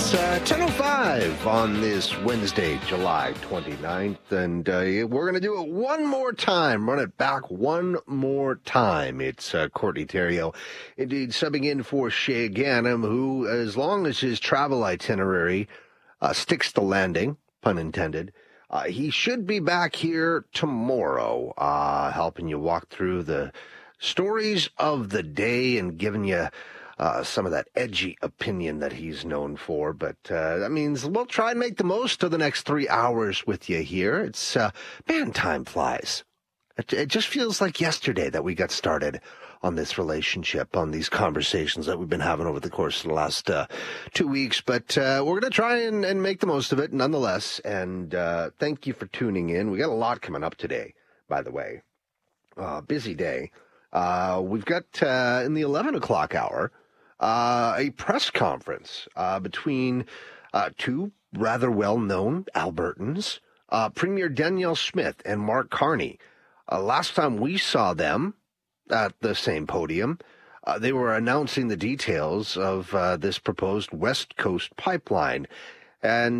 It's 10:05 on this Wednesday, July 29th, and we're going to do it one more time, run it back one more time. It's Courtney Theriault, indeed, subbing in for Shay Ganem, who, as long as his travel itinerary sticks the landing, pun intended, he should be back here tomorrow, helping you walk through the stories of the day and giving you some of that edgy opinion that he's known for. But that means we'll try and make the most of the next 3 hours with you here. It's, man, time flies. It just feels like yesterday that we got started on this relationship, on these conversations that we've been having over the course of the last 2 weeks. But we're going to try and make the most of it nonetheless. And thank you for tuning in. We got a lot coming up today, by the way. Busy day. We've got in the 11 o'clock hour, a press conference between two rather well-known Albertans, Premier Danielle Smith and Mark Carney. Last time we saw them at the same podium, they were announcing the details of this proposed West Coast pipeline. And,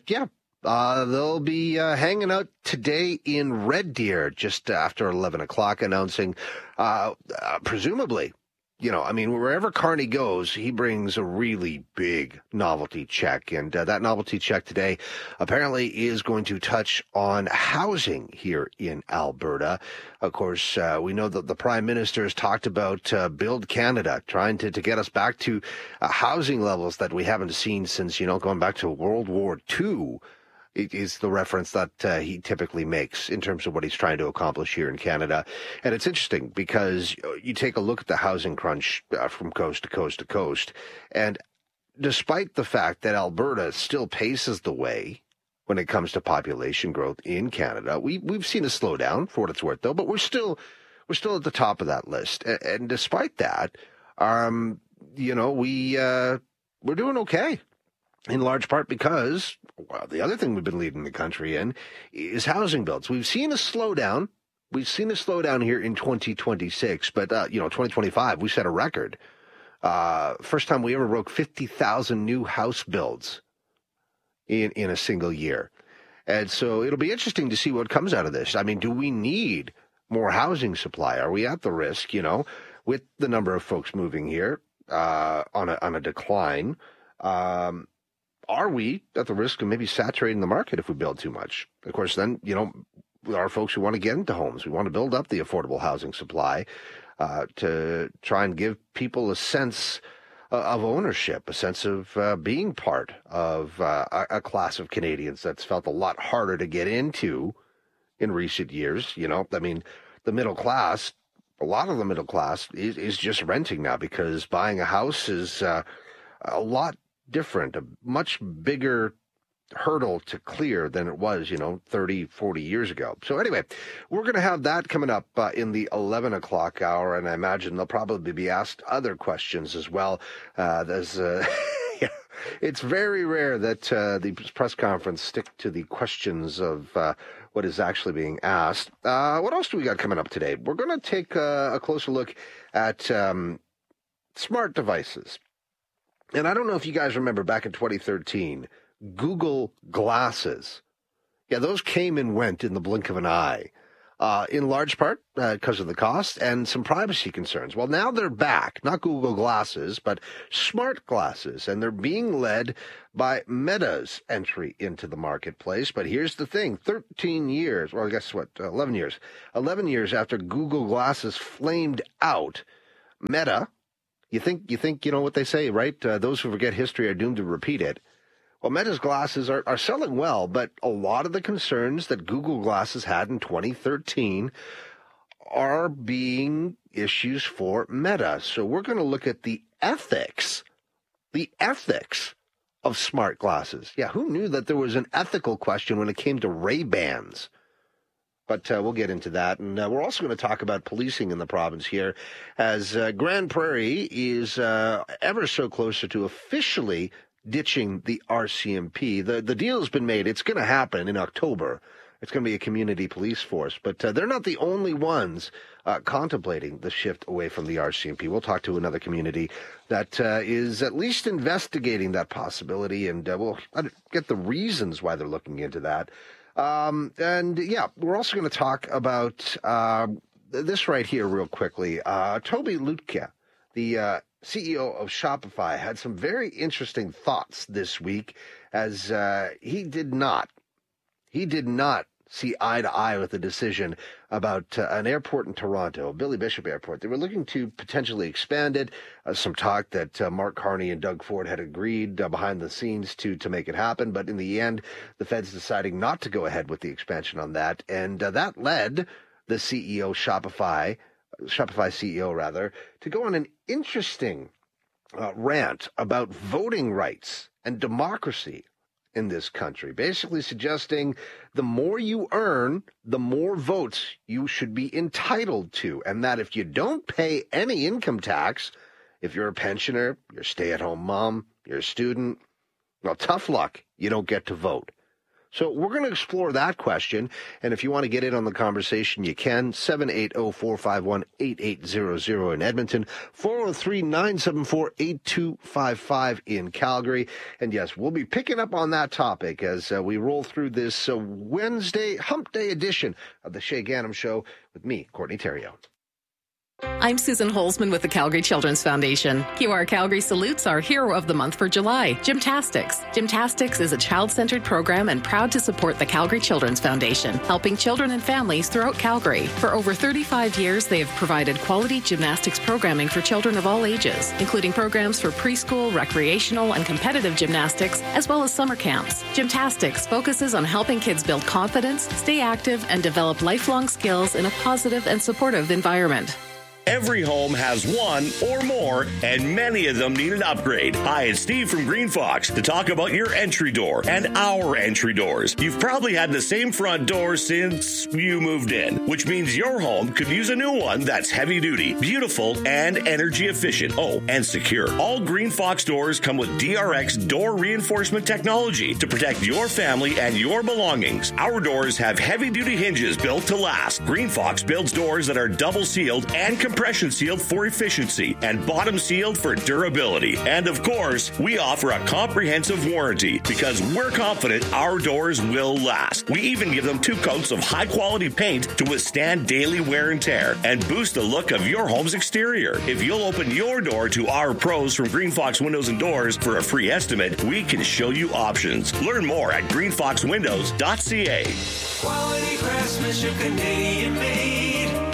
they'll be hanging out today in Red Deer just after 11 o'clock, announcing, presumably, wherever Carney goes, he brings a really big novelty check. And that novelty check today apparently is going to touch on housing here in Alberta. Of course, we know that the Prime Minister has talked about Build Canada, trying to get us back to housing levels that we haven't seen since, going back to World War II. It is the reference that he typically makes in terms of what he's trying to accomplish here in Canada. And it's interesting because you take a look at the housing crunch from coast to coast to coast, and despite the fact that Alberta still paces the way when it comes to population growth in Canada, we've seen a slowdown, for what it's worth, though, but we're still at the top of that list. And despite that, we're doing okay. In large part because, the other thing we've been leading the country in is housing builds. We've seen a slowdown. We've seen a slowdown here in 2026, but, 2025, we set a record. First time we ever broke 50,000 new house builds in a single year. And so it'll be interesting to see what comes out of this. I mean, do we need more housing supply? Are we at the risk, with the number of folks moving here on a decline? Are we at the risk of maybe saturating the market if we build too much? Of course, then, there are folks who want to get into homes. We want to build up the affordable housing supply to try and give people a sense of ownership, a sense of being part of a class of Canadians that's felt a lot harder to get into in recent years. The middle class, a lot of the middle class is just renting now because buying a house is a lot different, a much bigger hurdle to clear than it was, 30, 40 years ago. So anyway, we're going to have that coming up in the 11 o'clock hour, and I imagine they'll probably be asked other questions as well. It's very rare that the press conference stick to the questions of what is actually being asked. What else do we got coming up today? We're going to take a closer look at smart devices. And I don't know if you guys remember back in 2013, Google Glasses. Yeah, those came and went in the blink of an eye, in large part because of the cost and some privacy concerns. Well, now they're back, not Google Glasses, but smart glasses, and they're being led by Meta's entry into the marketplace. But here's the thing, 13 years, or I guess 11 years. 11 years after Google Glasses flamed out, Meta, You think what they say, right? Those who forget history are doomed to repeat it. Well, Meta's glasses are selling well, but a lot of the concerns that Google Glasses had in 2013 are being issues for Meta. So we're going to look at the ethics of smart glasses. Yeah, who knew that there was an ethical question when it came to Ray-Bans? But we'll get into that. And we're also going to talk about policing in the province here, as Grande Prairie is ever so closer to officially ditching the RCMP. The deal's been made. It's going to happen in October. it's going to be a community police force. But they're not the only ones contemplating the shift away from the RCMP. We'll talk to another community that is at least investigating that possibility, and we'll get the reasons why they're looking into that. We're also going to talk about this right here real quickly. Toby Lütke, the CEO of Shopify, had some very interesting thoughts this week as he did not see eye to eye with the decision about an airport in Toronto, Billy Bishop Airport. They were looking to potentially expand it. Some talk that Mark Carney and Doug Ford had agreed behind the scenes to make it happen. But in the end, the Fed's deciding not to go ahead with the expansion on that. And that led the CEO, Shopify CEO rather, to go on an interesting rant about voting rights and democracy in this country, basically suggesting the more you earn, the more votes you should be entitled to, and that if you don't pay any income tax, if you're a pensioner, you're a stay-at-home mom, you're a student, well, tough luck, you don't get to vote. So we're going to explore that question, and if you want to get in on the conversation, you can. 780-451-8800 in Edmonton, 403-974-8255 in Calgary. And yes, we'll be picking up on that topic as we roll through this Wednesday Hump Day edition of the Shay Ganem Show with me, Courtney Theriault. I'm Susan Holzman with the Calgary Children's Foundation. QR Calgary salutes our hero of the month for July, Gymtastics. Gymtastics is a child-centered program and proud to support the Calgary Children's Foundation, helping children and families throughout Calgary. For over 35 years, they have provided quality gymnastics programming for children of all ages, including programs for preschool, recreational, and competitive gymnastics, as well as summer camps. Gymtastics focuses on helping kids build confidence, stay active, and develop lifelong skills in a positive and supportive environment. Every home has one or more, and many of them need an upgrade. Hi, it's Steve from Green Fox to talk about your entry door and our entry doors. You've probably had the same front door since you moved in, which means your home could use a new one that's heavy duty, beautiful, and energy efficient. Oh, and secure. All Green Fox doors come with DRX door reinforcement technology to protect your family and your belongings. Our doors have heavy duty hinges built to last. Green Fox builds doors that are double sealed and compression sealed for efficiency and bottom sealed for durability. And of course, we offer a comprehensive warranty because we're confident our doors will last. We even give them 2 coats of high quality paint to withstand daily wear and tear and boost the look of your home's exterior. If you'll open your door to our pros from Green Fox Windows and Doors for a free estimate, we can show you options. Learn more at greenfoxwindows.ca. Quality craftsmanship, Canadian made.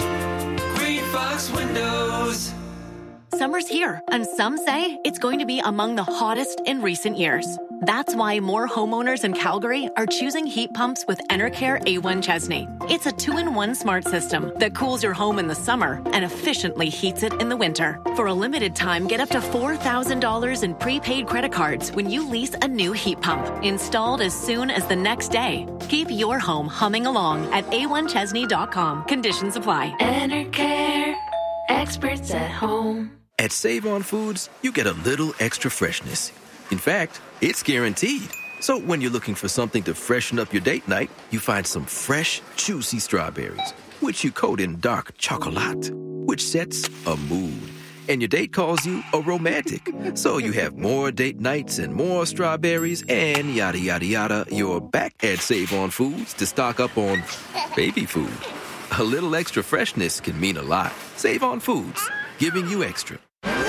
Fox Windows. Summer's here, and some say it's going to be among the hottest in recent years. That's why more homeowners in Calgary are choosing heat pumps with Enercare A1 Chesney. It's a 2-in-1 smart system that cools your home in the summer and efficiently heats it in the winter. For a limited time, get up to $4,000 in prepaid credit cards when you lease a new heat pump, installed as soon as the next day. Keep your home humming along at a1chesney.com. Conditions apply. Enercare, experts at home. At Save-On Foods, you get a little extra freshness. In fact, it's guaranteed. So when you're looking for something to freshen up your date night, you find some fresh, juicy strawberries, which you coat in dark chocolate, which sets a mood. And your date calls you a romantic. So you have more date nights and more strawberries and yada, yada, yada. You're back at Save-On Foods to stock up on baby food. A little extra freshness can mean a lot. Save-On Foods, giving you extra.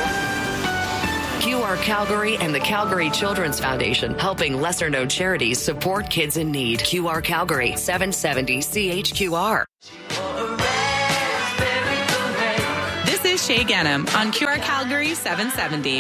QR Calgary and the Calgary Children's Foundation, helping lesser-known charities support kids in need. QR Calgary, 770 CHQR. This is Shay Ganem on QR Calgary 770.